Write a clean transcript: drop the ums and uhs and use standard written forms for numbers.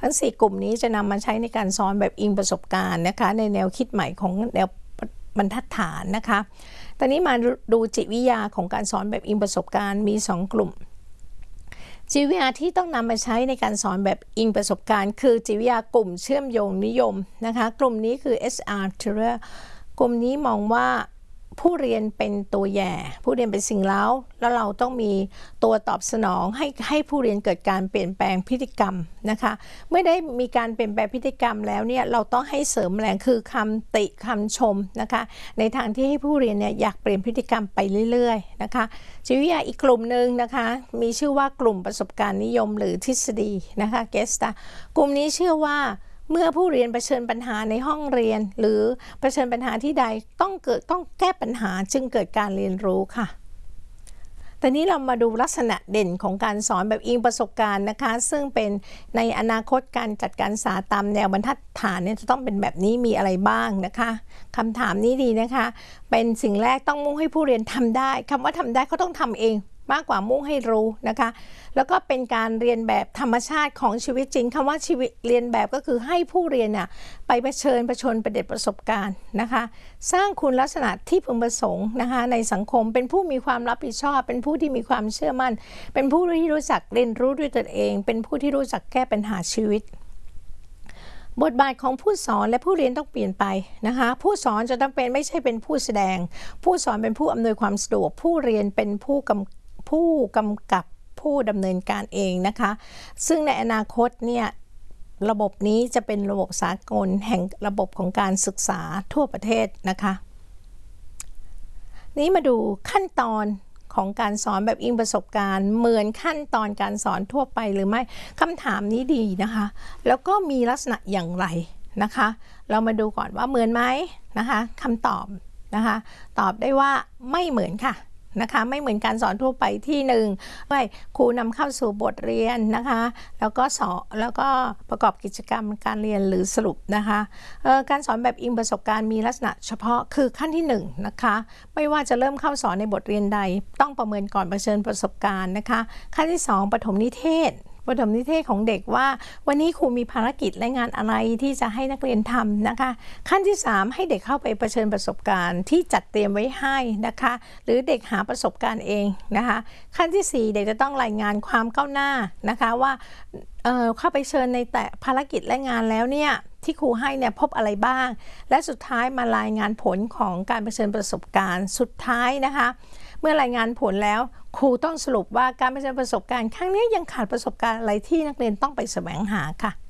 ทั้ง4กลุ่มนี้จะนำมาใช้ในการสอนแบบอิงประสบการณ์นะคะในแนวคิดใหม่ของแนวบรรทัดฐานนะคะตอนนี้มาดูจิตวิทยาของการสอนแบบอิงประสบการณ์มี2กลุ่มจิตวิทยาที่ต้องนำมาใช้ในการสอนแบบอิงประสบการณ์คือจิตวิทยากลุ่มเชื่อมโยงนิยมนะคะกลุ่มนี้คือ SR Thaler กลุ่มนี้มองว่าผู้เรียนเป็นตัวแย่ผู้เรียนเป็นสิ่งเร้าแล้วเราต้องมีตัวตอบสนองให้ผู้เรียนเกิดการเปลี่ยนแปลงพฤติกรรมนะคะเมื่อได้มีการเปลี่ยนแปลงพฤติกรรมแล้วเนี่ยเราต้องให้เสริมแรงคือคำติคำชมนะคะในทางที่ให้ผู้เรียนเนี่ยอยากเปลี่ยนพฤติกรรมไปเรื่อยๆนะคะจิตวิทยาอีกกลุ่มหนึ่งนะคะมีชื่อว่ากลุ่มประสบการณ์นิยมหรือทฤษฎีนะคะเกสตากลุ่มนี้เชื่อว่าเมื่อผู้เรียนเผชิญปัญหาในห้องเรียนหรือเผชิญปัญหาที่ใดต้องแก้ปัญหาจึงเกิดการเรียนรู้ค่ะตอนนี้เรามาดูลักษณะเด่นของการสอนแบบอิงประสบการณ์นะคะซึ่งเป็นในอนาคตการจัดการศึกษาตามแนวบรรทัดฐานเนี่ยจะต้องเป็นแบบนี้มีอะไรบ้างนะคะคำถามนี้ดีนะคะเป็นสิ่งแรกต้องมุ่งให้ผู้เรียนทำได้คำว่าทำได้เขาต้องทำเองมากกว่ามุ่งให้รู้นะคะแล้วก็เป็นการเรียนแบบธรรมชาติของชีวิตจริงคำว่าชีวิตเรียนแบบก็คือให้ผู้เรียนน่ะไปเผชิญประเด็จประสบการณ์นะคะสร้างคุณลักษณะที่พึงประสงค์นะคะในสังคมเป็นผู้มีความรับผิดชอบเป็นผู้ที่มีความเชื่อมั่นเป็นผู้ที่รู้จักเรียนรู้ด้วยตนเองเป็นผู้ที่รู้จักแก้ปัญหาชีวิตบทบาทของผู้สอนและผู้เรียนต้องเปลี่ยนไปนะคะผู้สอนจะต้องเป็นไม่ใช่เป็นผู้แสดงผู้สอนเป็นผู้อำนวยความสะดวกผู้เรียนเป็นผู้กำกับผู้ดำเนินการเองนะคะซึ่งในอนาคตเนี่ยระบบนี้จะเป็นระบบสากลแห่งระบบของการศึกษาทั่วประเทศนะคะนี้มาดูขั้นตอนของการสอนแบบอิงประสบการณ์เหมือนขั้นตอนการสอนทั่วไปหรือไม่คำถามนี้ดีนะคะแล้วก็มีลักษณะอย่างไรนะคะเรามาดูก่อนว่าเหมือนไหมนะคะคำตอบนะคะตอบได้ว่าไม่เหมือนค่ะนะคะไม่เหมือนการสอนทั่วไปที่หนึ่งครูนำเข้าสู่บทเรียนนะคะแล้วก็ประกอบกิจกรรมการเรียนหรือสรุปนะคะการสอนแบบอิงประสบการณ์มีลักษณะเฉพาะคือขั้นที่1นะคะไม่ว่าจะเริ่มเข้าสอนในบทเรียนใดต้องประเมินก่อนเผชิญประสบการณ์นะคะขั้นที่2ปฐมนิเทศของเด็กว่าวันนี้ครูมีภารกิจและงานอะไรที่จะให้นักเรียนทำนะคะขั้นที่3ให้เด็กเข้าไปเผชิญประสบการณ์ที่จัดเตรียมไว้ให้นะคะหรือเด็กหาประสบการณ์เองนะคะขั้นที่4เด็กจะต้องรายงานความก้าวหน้านะคะว่าเข้าไปเชิญในแต่ภารกิจและงานแล้วเนี่ยที่ครูให้เนี่ยพบอะไรบ้างและสุดท้ายมารายงานผลของการเผชิญประสบการณ์สุดท้ายนะคะเมื่อรายงานผลแล้วครูต้องสรุปว่าการเผชิญประสบการณ์ครั้งนี้ยังขาดประสบการณ์อะไรที่นักเรียนต้องไปแสวงหาค่ะ